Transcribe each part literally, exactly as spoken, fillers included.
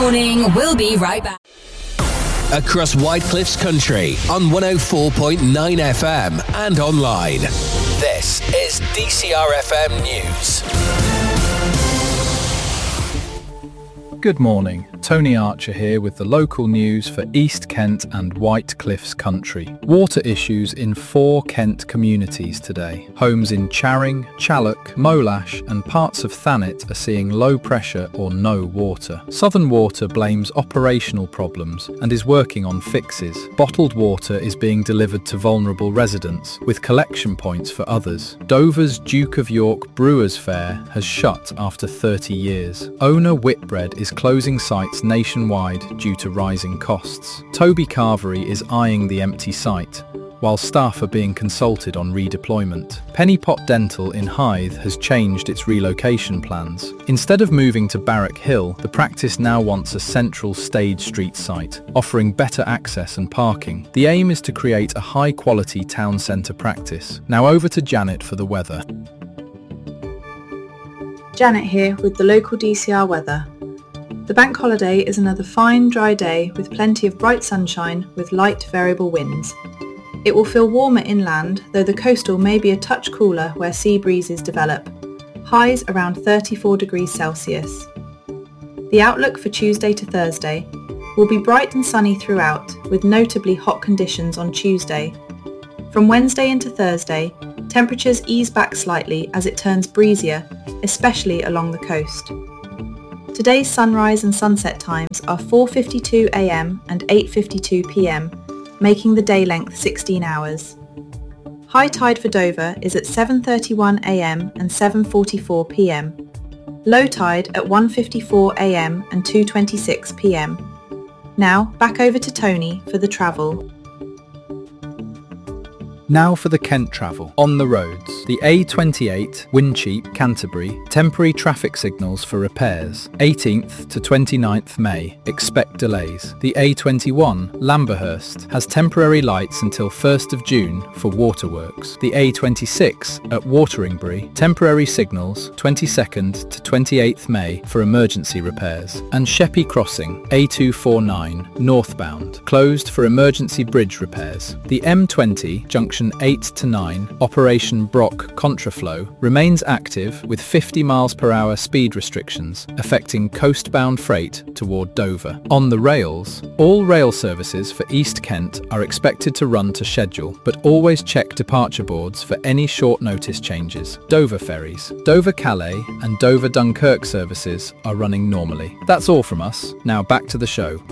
morning. We'll be right back. Across White Cliffs Country on one oh four point nine F M and online. This is D C R F M News. Good morning, Tony Archer here with the local news for East Kent and White Cliffs Country. Water issues in four Kent communities today. Homes in Charing, Challock, Molash and parts of Thanet are seeing low pressure or no water. Southern Water blames operational problems and is working on fixes. Bottled water is being delivered to vulnerable residents, with collection points for others. Dover's Duke of York Brewers Fair has shut after thirty years. Owner Whitbread is closing sites nationwide due to rising costs. Toby Carvery is eyeing the empty site, while staff are being consulted on redeployment. Pennypot Dental in Hythe has changed its relocation plans. Instead of moving to Barrack Hill, the practice now wants a central Stage Street site, offering better access and parking. The aim is to create a high-quality town centre practice. Now over to Janet for the weather. Janet here with the local D C R weather. The bank holiday is another fine, dry day with plenty of bright sunshine with light variable winds. It will feel warmer inland, though the coastal may be a touch cooler where sea breezes develop. Highs around thirty-four degrees Celsius. The outlook for Tuesday to Thursday will be bright and sunny throughout, with notably hot conditions on Tuesday. From Wednesday into Thursday, temperatures ease back slightly as it turns breezier, especially along the coast. Today's sunrise and sunset times are four fifty-two a m and eight fifty-two p m, making the day length sixteen hours. High tide for Dover is at seven thirty-one a m and seven forty-four p m. Low tide at one fifty-four a m and two twenty-six p m. Now back over to Tony for the travel. Now for the Kent travel. On the roads, the A twenty-eight, Wincheap, Canterbury, temporary traffic signals for repairs. eighteenth to twenty-ninth May, expect delays. The A twenty-one, Lamberhurst, has temporary lights until first of June for waterworks. The A twenty-six, at Wateringbury, temporary signals twenty-second to twenty-eighth May for emergency repairs. And Sheppey Crossing, A two forty-nine, northbound, closed for emergency bridge repairs. The M twenty, junction eight to nine, Operation Brock Contraflow, remains active with fifty miles per hour speed restrictions affecting coastbound freight toward Dover. On the rails, all rail services for East Kent are expected to run to schedule, but always check departure boards for any short notice changes. Dover ferries, Dover Calais and Dover Dunkirk services are running normally. That's all from us. Now back to the show.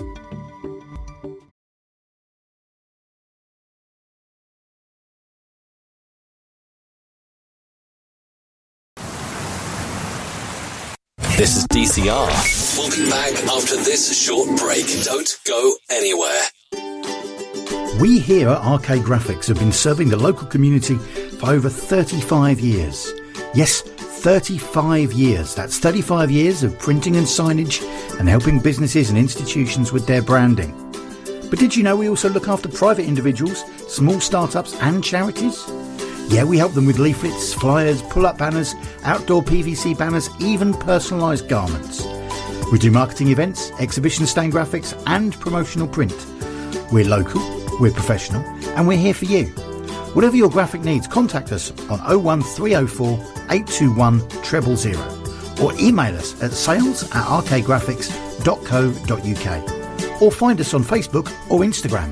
This is D C R. We'll be back after this short break. Don't go anywhere. We here at R K Graphics have been serving the local community for over thirty-five years. Yes, thirty-five years. That's thirty-five years of printing and signage and helping businesses and institutions with their branding. But did you know we also look after private individuals, small startups and charities? Yeah, we help them with leaflets, flyers, pull-up banners, outdoor P V C banners, even personalised garments. We do marketing events, exhibition stand graphics and promotional print. We're local, we're professional and we're here for you. Whatever your graphic needs, contact us on oh one three oh four, eight two one, zero zero zero or email us at sales at r k graphics dot co dot u k or find us on Facebook or Instagram.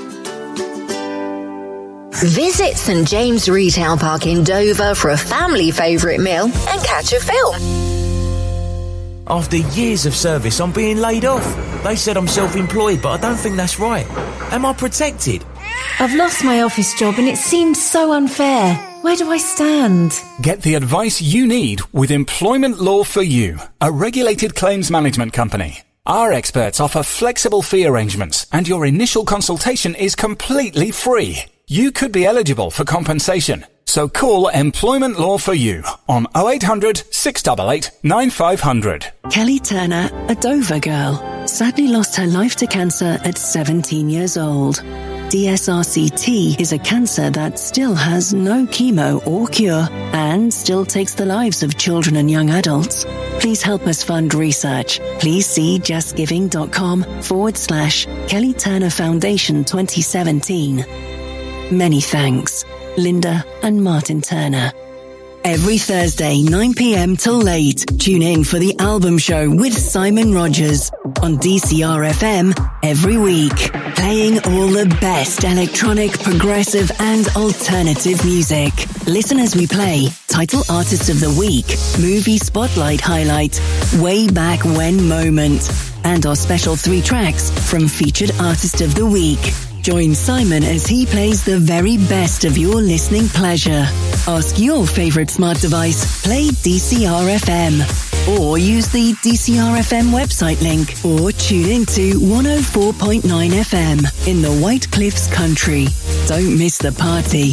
Visit St James Retail Park in Dover for a family favourite meal and catch a film. After years of service, I'm being laid off. They said I'm self-employed, but I don't think that's right. Am I protected? I've lost my office job and it seems so unfair. Where do I stand? Get the advice you need with Employment Law for You, a regulated claims management company. Our experts offer flexible fee arrangements and your initial consultation is completely free. You could be eligible for compensation. So call Employment Law for You on oh eight hundred, six eight eight, nine five hundred. Kelly Turner, a Dover girl, sadly lost her life to cancer at seventeen years old. D S R C T is a cancer that still has no chemo or cure and still takes the lives of children and young adults. Please help us fund research. Please see justgiving.com forward slash Kelly Turner Foundation twenty seventeen. Many thanks, Linda and Martin Turner. Every Thursday, nine p.m. till late, tune in for The Album Show with Simon Rogers on D C R F M every week, playing all the best electronic, progressive and alternative music. Listen as we play Title Artist of the Week, Movie Spotlight Highlight, Way Back When Moment, and our special three tracks from Featured Artist of the Week. Join Simon as he plays the very best of your listening pleasure. Ask your favourite smart device, play D C R F M, or use the D C R F M website link, or tune into one oh four point nine F M in the White Cliffs country. Don't miss the party.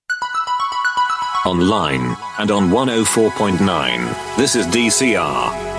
Online and on one oh four point nine, this is D C R.